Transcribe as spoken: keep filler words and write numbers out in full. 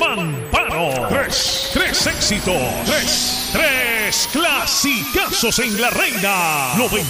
Mamparo. Tres, tres éxitos. Tres, tres clasicazos en la Reina.